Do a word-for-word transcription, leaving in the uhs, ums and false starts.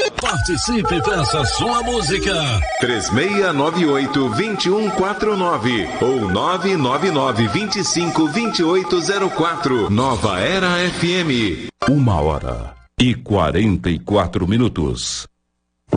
Participe, peça sua música. três seis nove oito, dois um quatro nove ou nove nove nove, dois cinco, dois oito zero quatro. Nova Era F M. Uma hora e quarenta e quatro minutos.